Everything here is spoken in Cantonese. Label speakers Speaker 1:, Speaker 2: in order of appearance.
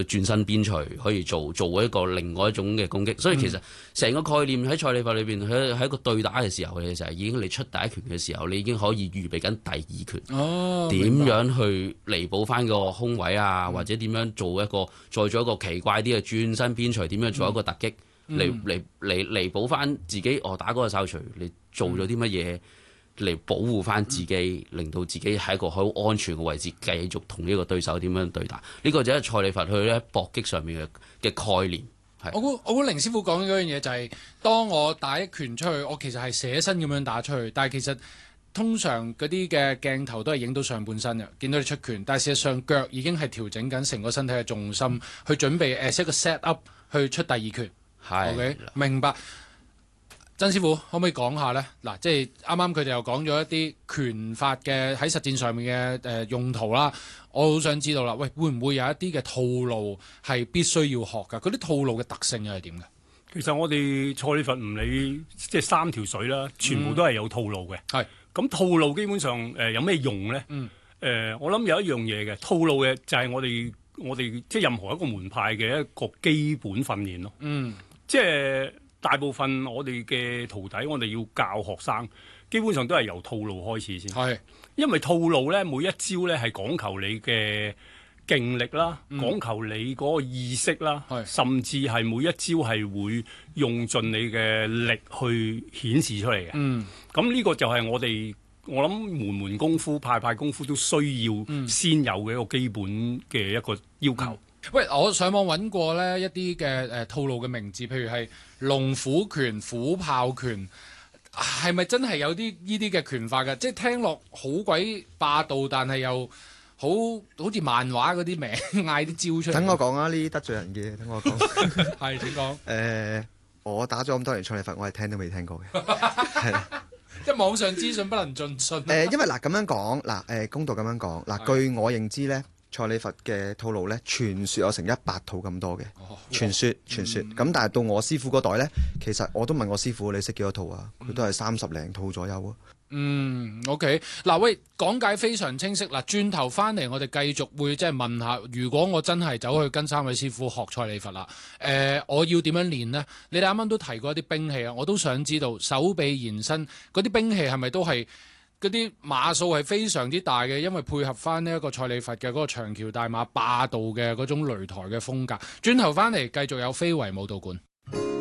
Speaker 1: 轉身邊錘，可以做一個另外一種嘅攻擊。所以其實成個概念喺蔡李佛裏邊，喺一個對打嘅時候嘅時候，已經你出第一拳嘅時候，你已經可以預備緊第二拳。點樣去彌補翻個空位啊？或者點樣再做一個奇怪啲嘅轉身邊錘？點樣做一個突擊嚟彌補翻自己？打嗰個哨錘，你做咗啲乜嘢？嚟保護翻自己，令到自己喺一個好安全嘅位置，繼續同呢個對手點樣對打。呢個就係蔡李佛佢咧搏擊上面嘅概念。
Speaker 2: 我估凌師傅講嗰樣嘢就係，當我打一拳出去，我其實係捨身咁樣打出去，但係其實通常嗰啲嘅鏡頭都係影到上半身嘅，見到你出拳，但係事實上腳已經係調整緊成個身體嘅重心，去準備一個 set up 去出第二拳。OK， 明白。曾師傅可唔可以講下呢？嗱，即係啱啱佢哋又講咗一啲拳法嘅喺實戰上面嘅用途啦。我好想知道啦，喂，會唔會有一啲嘅套路係必須要學㗎？嗰啲套路嘅特性又係點㗎？
Speaker 3: 其實我哋蔡李佛唔理即係三條水啦，全部都係有套路嘅。係咁套路基本上有咩用呢？我諗有一樣嘢嘅套路嘅就係我哋即係任何一個門派嘅一個基本訓練咯。即係。大部分我哋嘅徒弟，我哋要教學生，基本上都係由套路開始先。係，因為套路咧，每一招咧係講求你嘅勁力啦，講求你嗰個意識啦，甚至係每一招係會用盡你嘅力去顯示出嚟嘅。咁呢個就係我諗門功夫、派功夫都需要先有嘅一個基本嘅一個要求。
Speaker 2: 喂，我上網揾過呢一啲嘅套路嘅名字，譬如係龍虎拳、虎豹拳，係咪真係有啲呢啲嘅拳法㗎？即係聽落好鬼霸道，但係又好似漫畫嗰啲名嗌啲招出嚟。
Speaker 4: 等我講啊，呢啲得罪人嘅，等我講。
Speaker 2: 係點講？
Speaker 4: 我打咗咁多年蔡李佛，我係聽都未聽過嘅。係啦。
Speaker 2: 即係網上資訊不能盡信。
Speaker 4: 因為咁樣講公道咁樣講據我認知咧。蔡李佛嘅套路咧，傳說有成100套咁多嘅，傳說。咁但係到我師傅嗰代咧，其實我都問我師傅，你識幾多套啊？佢都係30零套左右啊。
Speaker 2: OK， 嗱喂，講解非常清晰。嗱，轉頭翻嚟，我哋繼續會即係問下，如果我真係走去跟3位師傅學蔡李佛啦，我要點樣練呢？你哋啱啱都提過一啲兵器啊，我都想知道手臂延伸嗰啲兵器係咪都係？嗰啲碼數係非常之大嘅，因為配合翻呢一個蔡李佛嘅嗰個長橋大馬霸道嘅嗰種擂台嘅風格。轉頭翻嚟繼續有非遺武道館。